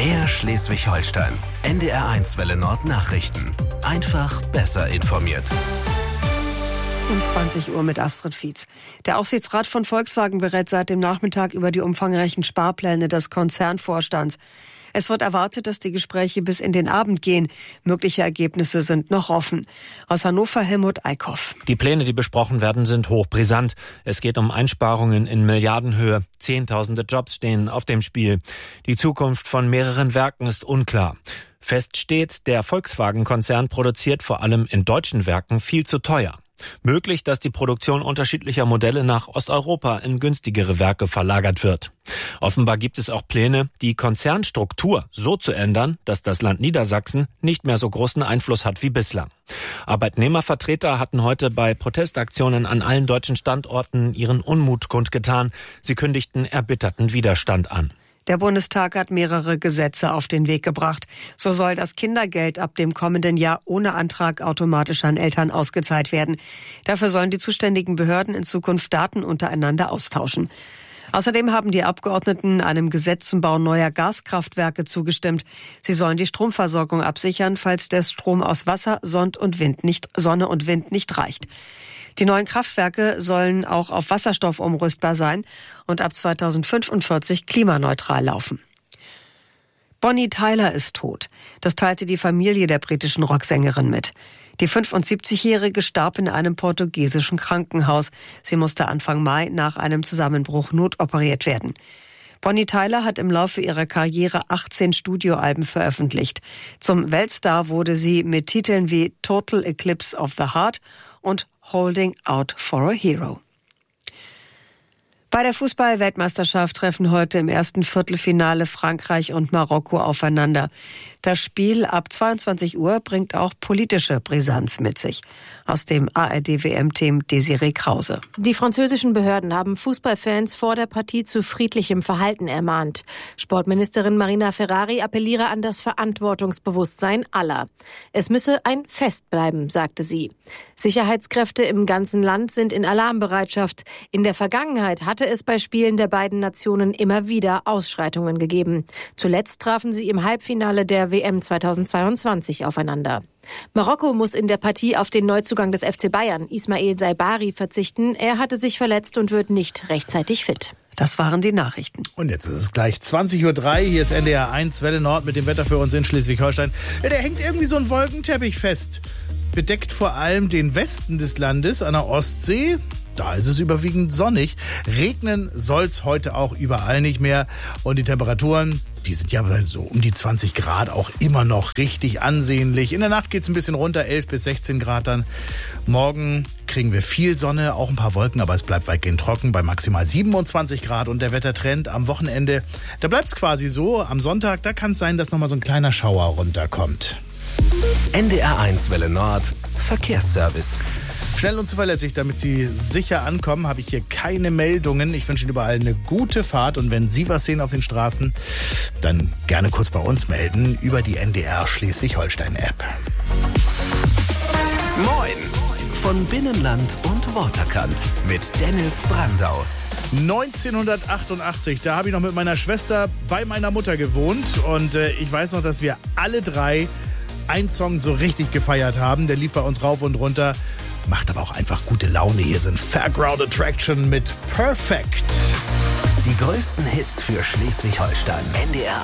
MDR Schleswig-Holstein. NDR1 Welle Nord Nachrichten. Einfach besser informiert. Um 20 Uhr mit Astrid Fietz. Der Aufsichtsrat von Volkswagen berät seit dem Nachmittag über die umfangreichen Sparpläne des Konzernvorstands. Es wird erwartet, dass die Gespräche bis in den Abend gehen. Mögliche Ergebnisse sind noch offen. Aus Hannover Helmut Eickhoff. Die Pläne, die besprochen werden, sind hochbrisant. Es geht um Einsparungen in Milliardenhöhe. Zehntausende Jobs stehen auf dem Spiel. Die Zukunft von mehreren Werken ist unklar. Fest steht, der Volkswagen-Konzern produziert vor allem in deutschen Werken viel zu teuer. Möglich, dass die Produktion unterschiedlicher Modelle nach Osteuropa in günstigere Werke verlagert wird. Offenbar gibt es auch Pläne, die Konzernstruktur so zu ändern, dass das Land Niedersachsen nicht mehr so großen Einfluss hat wie bislang. Arbeitnehmervertreter hatten heute bei Protestaktionen an allen deutschen Standorten ihren Unmut kundgetan. Sie kündigten erbitterten Widerstand an. Der Bundestag hat mehrere Gesetze auf den Weg gebracht. So soll das Kindergeld ab dem kommenden Jahr ohne Antrag automatisch an Eltern ausgezahlt werden. Dafür sollen die zuständigen Behörden in Zukunft Daten untereinander austauschen. Außerdem haben die Abgeordneten einem Gesetz zum Bau neuer Gaskraftwerke zugestimmt. Sie sollen die Stromversorgung absichern, falls der Strom aus Wasser, Sonne und Wind nicht reicht. Die neuen Kraftwerke sollen auch auf Wasserstoff umrüstbar sein und ab 2045 klimaneutral laufen. Bonnie Tyler ist tot. Das teilte die Familie der britischen Rocksängerin mit. Die 75-Jährige starb in einem portugiesischen Krankenhaus. Sie musste Anfang Mai nach einem Zusammenbruch notoperiert werden. Bonnie Tyler hat im Laufe ihrer Karriere 18 Studioalben veröffentlicht. Zum Weltstar wurde sie mit Titeln wie Total Eclipse of the Heart und Holding Out for a Hero. Bei der Fußball-Weltmeisterschaft treffen heute im ersten Viertelfinale Frankreich und Marokko aufeinander. Das Spiel ab 22 Uhr bringt auch politische Brisanz mit sich. Aus dem ARD-WM-Team Desiree Krause. Die französischen Behörden haben Fußballfans vor der Partie zu friedlichem Verhalten ermahnt. Sportministerin Marina Ferrari appelliere an das Verantwortungsbewusstsein aller. Es müsse ein Fest bleiben, sagte sie. Sicherheitskräfte im ganzen Land sind in Alarmbereitschaft. In der Vergangenheit hatte es bei Spielen der beiden Nationen immer wieder Ausschreitungen gegeben. Zuletzt trafen sie im Halbfinale der WM 2022 aufeinander. Marokko muss in der Partie auf den Neuzugang des FC Bayern, Ismail Saibari, verzichten. Er hatte sich verletzt und wird nicht rechtzeitig fit. Das waren die Nachrichten. Und jetzt ist es gleich 20.03 Uhr. Hier ist NDR1 Welle Nord mit dem Wetter für uns in Schleswig-Holstein. Ja, da hängt irgendwie so ein Wolkenteppich fest. Bedeckt vor allem den Westen des Landes an der Ostsee. Da ist es überwiegend sonnig. Regnen soll es heute auch überall nicht mehr. Und die Temperaturen, die sind ja so um die 20 Grad auch immer noch richtig ansehnlich. In der Nacht geht es ein bisschen runter, 11 bis 16 Grad dann. Morgen kriegen wir viel Sonne, auch ein paar Wolken, aber es bleibt weitgehend trocken bei maximal 27 Grad. Und der Wettertrend am Wochenende, da bleibt es quasi so. Am Sonntag, da kann es sein, dass nochmal so ein kleiner Schauer runterkommt. NDR1 Welle Nord Verkehrsservice. Schnell und zuverlässig, damit Sie sicher ankommen, habe ich hier keine Meldungen. Ich wünsche Ihnen überall eine gute Fahrt. Und wenn Sie was sehen auf den Straßen, dann gerne kurz bei uns melden über die NDR Schleswig-Holstein-App. Moin von Binnenland und Waterkant mit Dennis Brandau. 1988, da habe ich noch mit meiner Schwester bei meiner Mutter gewohnt. Und ich weiß noch, dass wir alle drei einen Song so richtig gefeiert haben. Der lief bei uns rauf und runter. Macht aber auch einfach gute Laune. Hier sind Fairground Attraction mit Perfect. Die größten Hits für Schleswig-Holstein. NDR